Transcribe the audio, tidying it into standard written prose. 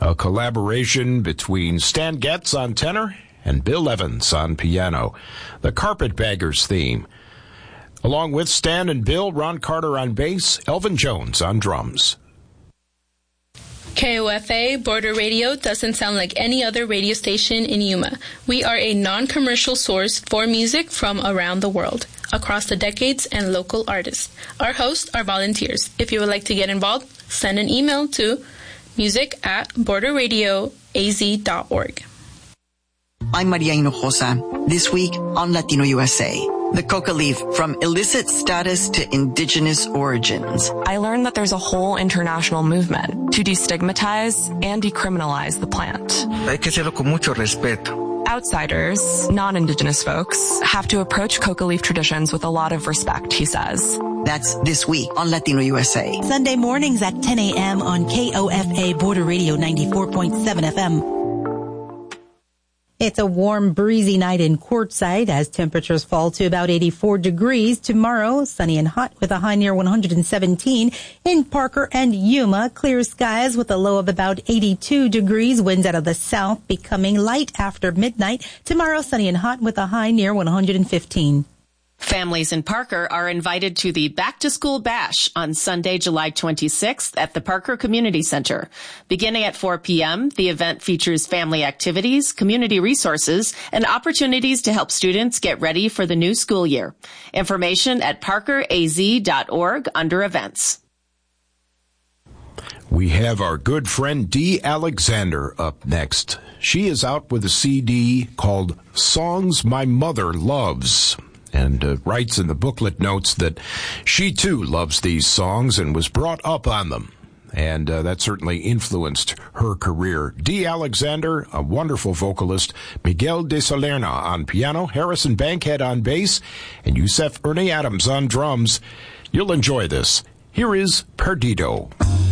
a collaboration between Stan Getz on tenor and Bill Evans on piano. The Carpetbaggers theme. Along with Stan and Bill, Ron Carter on bass, Elvin Jones on drums. KOFA Border Radio doesn't sound like any other radio station in Yuma. We are a non-commercial source for music from around the world, across the decades and local artists. Our hosts are volunteers. If you would like to get involved, send an email to music@borderradioaz.org. I'm Maria Hinojosa. This week on Latino USA, the coca leaf from illicit status to indigenous origins. I learned that there's a whole international movement to destigmatize and decriminalize the plant. Hay que hacerlo con mucho respeto. Outsiders, non-indigenous folks, have to approach coca leaf traditions with a lot of respect, he says. That's this week on Latino USA. Sunday mornings at 10 a.m. on KOFA Border Radio 94.7 FM. It's a warm, breezy night in Quartzsite as temperatures fall to about 84 degrees. Tomorrow, sunny and hot with a high near 117. In Parker and Yuma, clear skies with a low of about 82 degrees. Winds out of the south becoming light after midnight. Tomorrow, sunny and hot with a high near 115. Families in Parker are invited to the Back to School Bash on Sunday, July 26th at the Parker Community Center. Beginning at 4 p.m., the event features family activities, community resources, and opportunities to help students get ready for the new school year. Information at parkeraz.org under events. We have our good friend Dee Alexander up next. She is out with a CD called Songs My Mother Loves, and writes in the booklet notes that she too loves these songs and was brought up on them. And that certainly influenced her career. Dee Alexander, a wonderful vocalist, Miguel de Salerno on piano, Harrison Bankhead on bass, and Yusef Ernie Adams on drums. You'll enjoy this. Here is Perdido.